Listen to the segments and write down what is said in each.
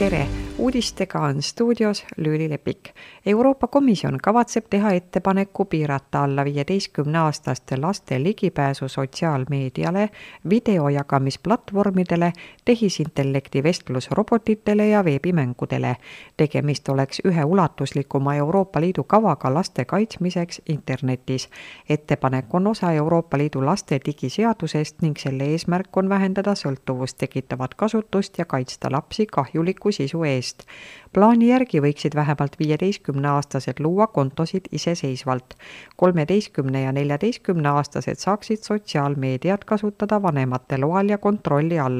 Tere! Uudistega on stuudios Lüüli Lepik. Euroopa Komisjon kavatseb teha ettepaneku piirata alla 15-aastaste laste ligipääsu sotsiaalmeediale, videojagamisplatvormidele, tehisintellekti vestlusrobotitele ja veebimängudele. Tegemist oleks ühe ulatuslikuma Euroopa Liidu kavaga laste kaitsmiseks internetis. Ettepanek on osa Euroopa Liidu laste digiseadusest ning selle eesmärk on vähendada sõltuvust tekitavat kasutust ja kaitsta lapsi kahjuliku sisu eest. Plaani järgi võiksid vähemalt 15-aastased luua kontosid iseseisvalt. 13 ja 14-aastased saaksid sotsiaalmeediat kasutada vanemate loal ja kontrolli all.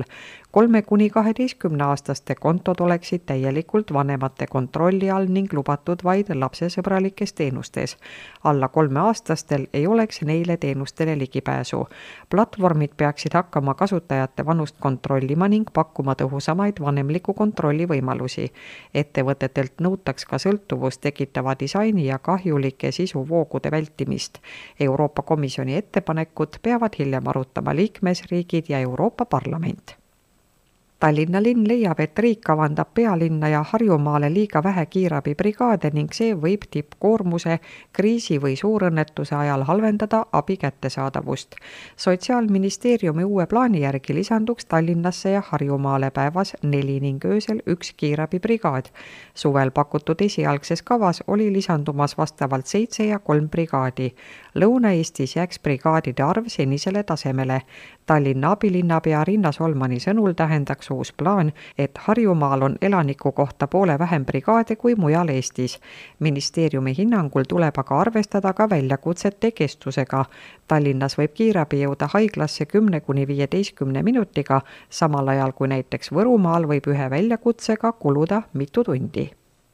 3–12-aastaste kontod oleksid täielikult vanemate kontrolli all ning lubatud vaid lapsesõbralikes teenustes. Alla 3-aastastel ei oleks neile teenustele ligipääsu. Platvormid peaksid hakkama kasutajate vanust kontrollima ning pakkuma tõhusamaid vanemliku kontrolli võimalusi. Ettevõtetelt nõutaks ka sõltuvust tekitava disaini ja kahjulike sisuvoogude vältimist. Euroopa Komisjoni ettepanekud peavad hiljem arutama liikmesriigid ja Euroopa Parlament. Tallinna linn leiab, et riik kavandab pealinna ja Harjumaale liiga vähe kiirabibrigaade ning see võib tippkoormuse, kriisi või suurõnnetuse ajal halvendada abi kättesaadavust. Sotsiaalministeeriumi uue plaani järgi lisanduks Tallinnasse ja Harjumaale päevas 4 ning öösel 1 kiirabibrigaad. Suvel pakutud esialgses kavas oli lisandumas vastavalt 7 ja 3 brigaadi. Lõuna-Eestis jääks brigaadide arv senisele tasemele. Tallinna abilinnapea Riina Solmani sõnul tähendaks uus plaan, et Harjumaal on elaniku kohta poole vähem brigaade kui mujal Eestis. Ministeeriumi hinnangul tuleb aga arvestada ka väljakutsete kestusega. Tallinnas võib kiirabi jõuda haiglasse 10–15 minutiga, samal ajal kui näiteks Võrumaal võib ühe väljakutsega kuluda mitu tundi.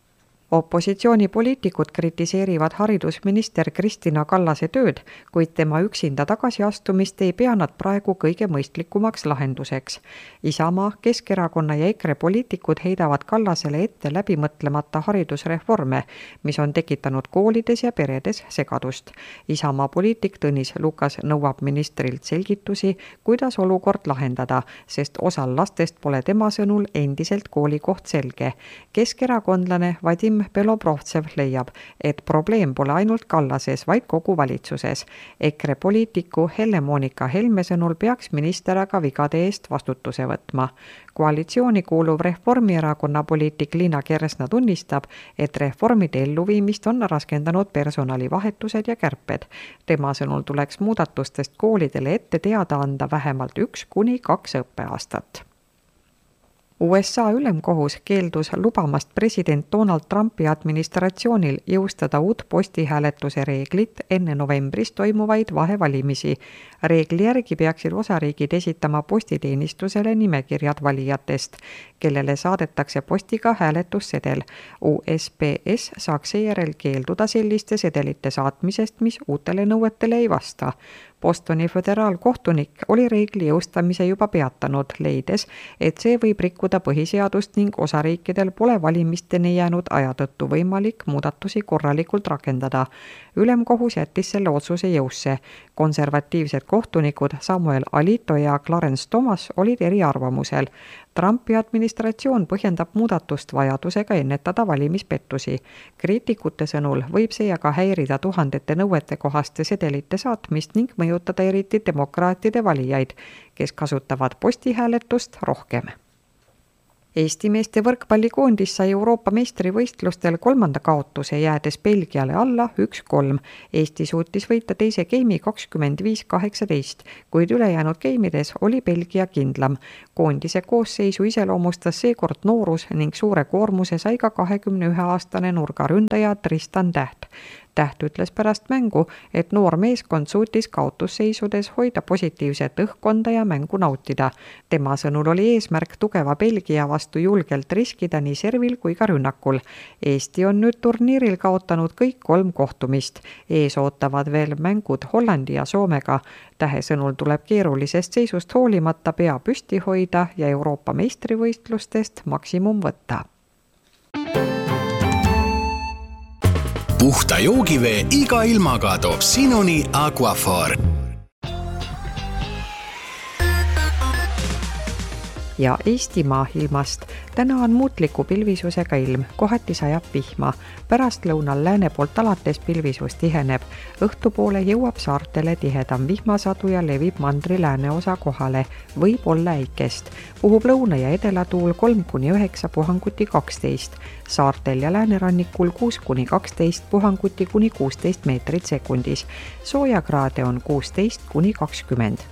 Opositsioonipoliitikud kritiseerivad haridusminister Kristina Kallase tööd, kuid tema üksinda tagasiastumist ei pea nad praegu kõige mõistlikumaks lahenduseks. Isamaa, Keskerakonna ja EKRE poliitikud heidavad Kallasele ette läbimõtlemata haridusreforme, mis on tekitanud koolides ja peredes segadust. Isamaa poliitik Tõnis Lukas nõuab ministrilt selgitusi, kuidas olukord lahendada, sest osal lastest pole tema sõnul endiselt koolikoht selge. Keskerakondlane Vadim Belobrovtsev leiab, et probleem pole ainult Kallases, vaid kogu valitsuses. EKRE poliitiku Helle-Moonika Helme sõnul peaks minister aga vigade eest vastutuse võtma. Koalitsiooni kuuluv Reformierakonna poliitik Liina Kersna tunnistab, et reformide elluviimist on raskendanud personalivahetused ja kärped. Tema sõnul tuleks muudatustest koolidele ette teada anda vähemalt 1–2 õppeaastat. USA ülemkohus keeldus lubamast president Donald Trumpi administratsioonil jõustada uut postihääletuse reeglit enne novembris toimuvaid vahevalimisi. Reegli järgi peaksid osariigid esitama postiteenistusele nimekirjad valijatest, kellele saadetakse postiga hääletussedel. USPS saaks seejärel keelduda selliste sedelite saatmisest, mis uutele nõuetele ei vasta. Bostoni föderaalkohtunik oli reegli jõustamise juba peatanud, leides, et see võib rikkuda põhiseadust ning osariikidel pole valimisteni jäänud aja tõttu võimalik muudatusi korralikult rakendada. Ülemkohus jättis selle otsuse jõusse. Konservatiivsed kohtunikud Samuel Alito ja Clarence Thomas olid eriarvamusel. Trumpi administratsioon põhjendab muudatust vajadusega ennetada valimispettusi. Kriitikute sõnul võib see aga häirida tuhandete nõuete kohaste sedelite saatmist ning mõjutada eriti demokraatide valijaid, kes kasutavad postihääletust rohkem. Eesti meeste võrkpallikoondis sai Euroopa meistrivõistlustel 3. kaotuse jäädes Belgiale alla 1-3. Eesti suutis võita teise geimi 25-18, kuid ülejäänud geimides oli Belgia kindlam. Koondise koosseisu iseloomustas seekord noorus ning suure koormuse sai ka 21-aastane nurgaründaja Tristan Täht. Täht ütles pärast mängu, et noor meeskond suutis kaotusseisudes hoida positiivset õhkkonda ja mängu nautida. Tema sõnul oli eesmärk tugeva Belgia vastu julgelt riskida nii servil kui ka rünnakul. Eesti on nüüd turniiril kaotanud kõik 3 kohtumist. Ees ootavad veel mängud Hollandi ja Soomega. Tähe sõnul tuleb keerulisest seisust hoolimata pea püsti hoida ja Euroopa meistrivõistlustest maksimum võtta. Puhta joogivee iga ilmaga toob sinuni Aquaphor. ja Eestimaa ilmast. Täna on muutliku pilvisusega ilm, kohati sajab vihma. Pärastlõunal lääne poolt alates pilvisus tiheneb. Õhtupoole jõuab saartele tihedam vihmasadu ja levib mandri lääneosa kohale. Võib olla äikest. Puhub lõuna- ja edelatuul 3-9 puhanguti 12. Saartel ja läänerannikul 6-12 puhanguti kuni 16 meetrit sekundis. Soojakraade on 16-20.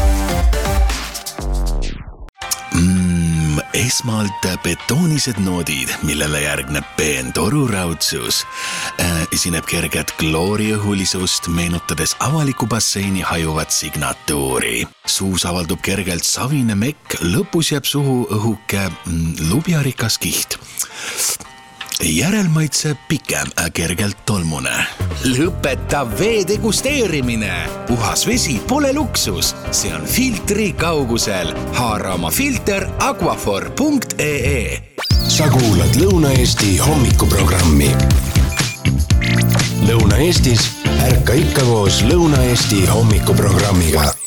Esmalt betoonised noodid, millele järgneb peen toruraudsus. Esineb kerget klooriõhulisust, meenutades avaliku basseini hajuvat signatuuri. Suus avaldub kergelt savine mekk, lõpus jääb suhu õhuke lubjarikas kiht. Järelmaitse pikem, kergelt tolmune. Lõpeta vee degusteerimine. Puhas vesi pole luksus, see on filtri kaugusel. Haara oma filter aquafor.ee. Sa kuulad Lõuna-Eesti hommikuprogrammi. Lõuna-Eestis ärka ikka koos Lõuna-Eesti hommikuprogrammiga.